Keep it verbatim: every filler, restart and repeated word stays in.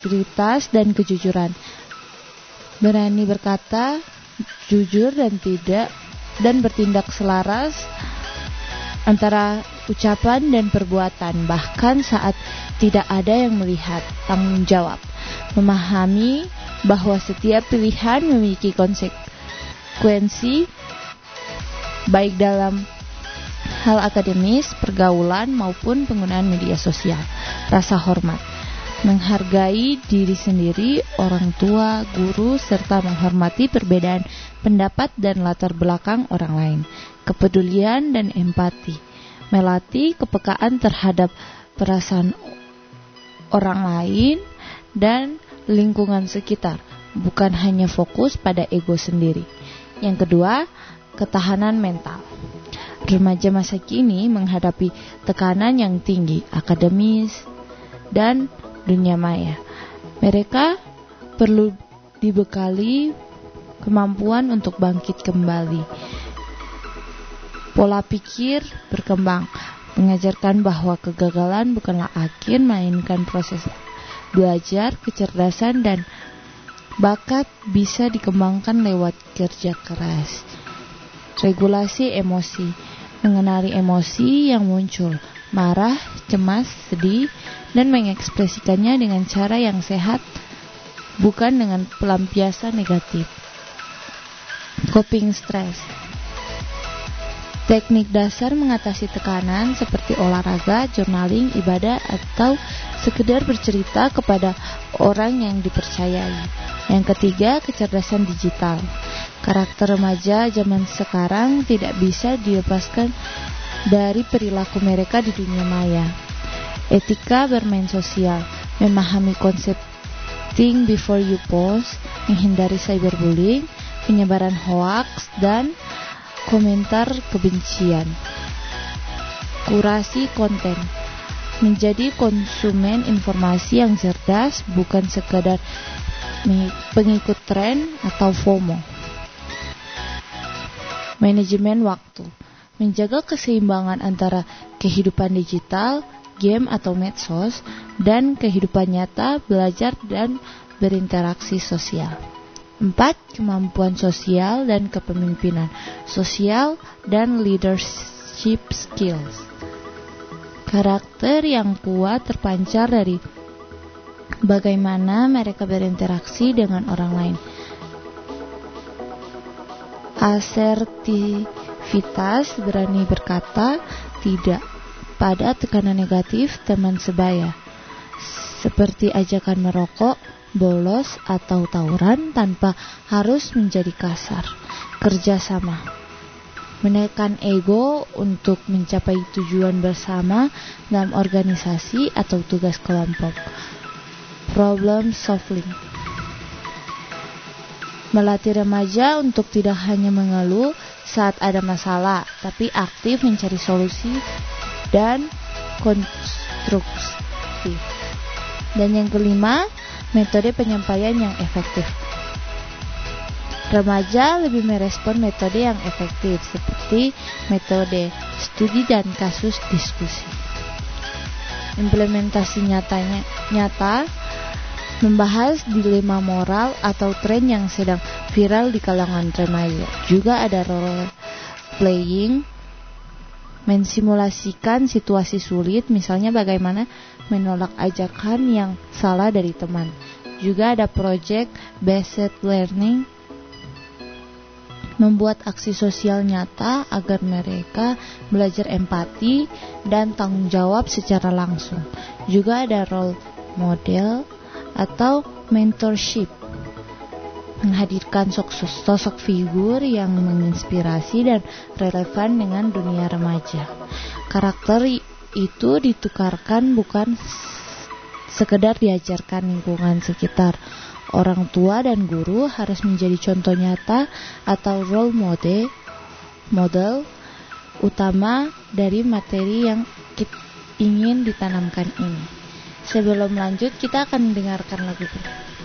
integritas dan kejujuran, berani berkata jujur dan tidak dan bertindak selaras antara ucapan dan perbuatan, bahkan saat tidak ada yang melihat. Tanggung jawab, memahami bahwa setiap pilihan memiliki konsekuensi, baik dalam hal akademis, pergaulan, maupun penggunaan media sosial. Rasa hormat, menghargai diri sendiri, orang tua, guru, serta menghormati perbedaan pendapat dan latar belakang orang lain. Kepedulian dan empati, melatih kepekaan terhadap perasaan orang lain dan lingkungan sekitar, bukan hanya fokus pada ego sendiri. Yang kedua, ketahanan mental. Remaja masa kini menghadapi tekanan yang tinggi, akademis, dan dunia maya. Mereka perlu dibekali kemampuan untuk bangkit kembali. Pola pikir berkembang, mengajarkan bahwa kegagalan bukanlah akhir, melainkan proses belajar. Kecerdasan dan bakat bisa dikembangkan lewat kerja keras. Regulasi emosi, mengenali emosi yang muncul, marah, cemas, sedih, dan mengekspresikannya dengan cara yang sehat, bukan dengan pelampiasan negatif. Coping stress, teknik dasar mengatasi tekanan seperti olahraga, journaling, ibadah, atau sekedar bercerita kepada orang yang dipercayai. Yang ketiga, kecerdasan digital. Karakter remaja zaman sekarang tidak bisa dilepaskan dari perilaku mereka di dunia maya. Etika bermain sosial, memahami konsep think before you post, menghindari cyberbullying, penyebaran hoaks, dan komentar kebencian. Kurasi konten, menjadi konsumen informasi yang cerdas, bukan sekadar pengikut tren atau FOMO. Manajemen waktu, menjaga keseimbangan antara kehidupan digital, game atau medsos, dan kehidupan nyata, belajar dan berinteraksi sosial. Empat, kemampuan sosial dan kepemimpinan, sosial dan leadership skills. Karakter yang kuat terpancar dari bagaimana mereka berinteraksi dengan orang lain. Asertivitas, berani berkata tidak pada tekanan negatif teman sebaya, seperti ajakan merokok, bolos, atau tawuran tanpa harus menjadi kasar. Kerjasama, menekan ego untuk mencapai tujuan bersama dalam organisasi atau tugas kelompok. Problem solving, melatih remaja untuk tidak hanya mengeluh saat ada masalah, tapi aktif mencari solusi dan konstruktif. Dan yang kelima, metode penyampaian yang efektif. Remaja lebih merespon metode yang efektif seperti metode studi dan kasus diskusi. Implementasi nyatanya nyata membahas dilema moral atau tren yang sedang viral di kalangan remaja. Juga ada role playing, mensimulasikan situasi sulit, misalnya bagaimana menolak ajakan yang salah dari teman. Juga ada project based learning, membuat aksi sosial nyata agar mereka belajar empati dan tanggung jawab secara langsung. Juga ada role model atau mentorship, menghadirkan sosok figur yang menginspirasi dan relevan dengan dunia remaja. Karakter itu ditukarkan, bukan sekedar diajarkan lingkungan sekitar. Orang tua dan guru harus menjadi contoh nyata atau role model, model utama dari materi yang ingin ditanamkan ini. Sebelum lanjut, kita akan mendengarkan lagu